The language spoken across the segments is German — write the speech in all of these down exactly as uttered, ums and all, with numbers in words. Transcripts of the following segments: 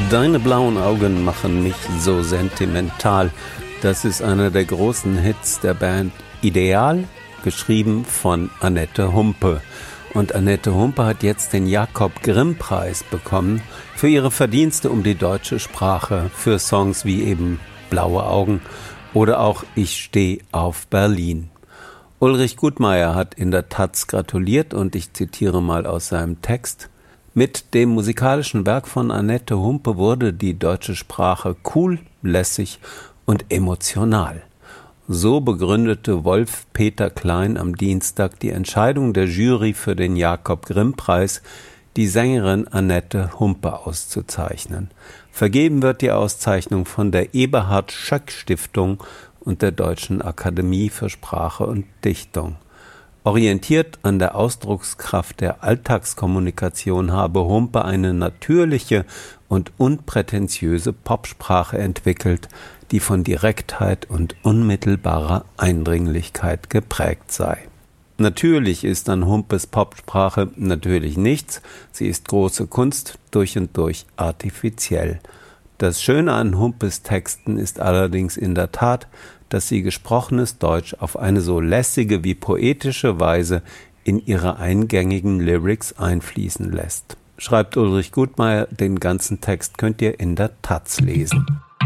Deine blauen Augen machen mich so sentimental. Das ist einer der großen Hits der Band Ideal, geschrieben von Annette Humpe. Und Annette Humpe hat jetzt den Jakob-Grimm-Preis bekommen für ihre Verdienste um die deutsche Sprache, für Songs wie eben Blaue Augen oder auch Ich steh auf Berlin. Ulrich Gutmeier hat in der Taz gratuliert und ich zitiere mal aus seinem Text: Mit dem musikalischen Werk von Annette Humpe wurde die deutsche Sprache cool, lässig und emotional. So begründete Wolf-Peter Klein am Dienstag die Entscheidung der Jury für den Jakob-Grimm-Preis, die Sängerin Annette Humpe auszuzeichnen. Vergeben wird die Auszeichnung von der Eberhard-Schöck-Stiftung und der Deutschen Akademie für Sprache und Dichtung. Orientiert an der Ausdruckskraft der Alltagskommunikation habe Humpe eine natürliche und unprätentiöse Popsprache entwickelt, die von Direktheit und unmittelbarer Eindringlichkeit geprägt sei. Natürlich ist an Humpes Popsprache natürlich nichts, sie ist große Kunst, durch und durch artifiziell. Das Schöne an Humpes Texten ist allerdings in der Tat, dass sie gesprochenes Deutsch auf eine so lässige wie poetische Weise in ihre eingängigen Lyrics einfließen lässt. Schreibt Ulrich Gutmeier, den ganzen Text könnt ihr in der Taz lesen.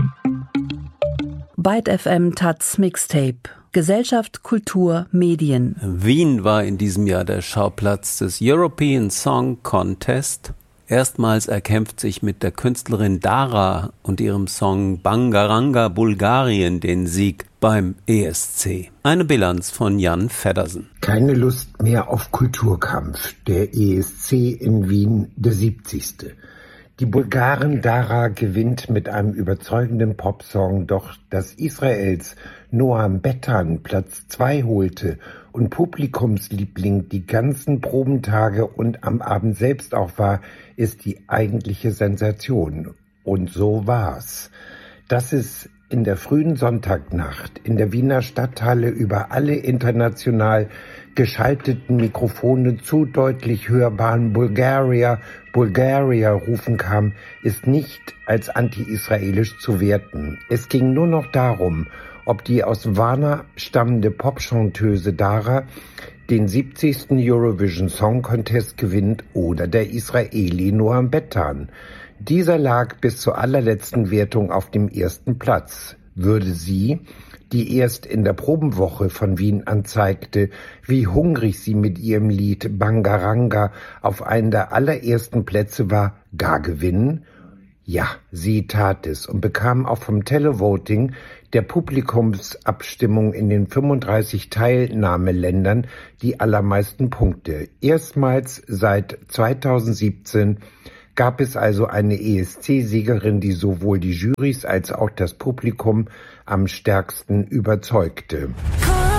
Byte F M Taz Mixtape. Gesellschaft, Kultur, Medien. Wien war in diesem Jahr der Schauplatz des European Song Contest. Erstmals erkämpft sich mit der Künstlerin Dara und ihrem Song Bangaranga Bulgarien den Sieg beim E S C. Eine Bilanz von Jan Feddersen. Keine Lust mehr auf Kulturkampf. Der E S C in Wien, der siebzigste. Die Bulgarin Dara gewinnt mit einem überzeugenden Popsong, doch dass Israels Noam Bettan Platz zwei holte und Publikumsliebling die ganzen Probentage und am Abend selbst auch war, ist die eigentliche Sensation. Und so war's. Dass es in der frühen Sonntagnacht in der Wiener Stadthalle über alle international geschalteten Mikrofone zu deutlich hörbaren Bulgaria, Bulgaria rufen kam, ist nicht als anti-israelisch zu werten. Es ging nur noch darum, ob die aus Varna stammende Popchanteuse Dara den siebzigsten Eurovision Song Contest gewinnt oder der Israeli Noam Bettan. Dieser lag bis zur allerletzten Wertung auf dem ersten Platz. Würde sie, die erst in der Probenwoche von Wien anzeigte, wie hungrig sie mit ihrem Lied Bangaranga auf einen der allerersten Plätze war, gar gewinnen? Ja, sie tat es und bekam auch vom Televoting, der Publikumsabstimmung in den fünfunddreißig Teilnahmeländern, die allermeisten Punkte. Erstmals seit zweitausendsiebzehn gab es also eine E S C-Siegerin, die sowohl die Jurys als auch das Publikum am stärksten überzeugte.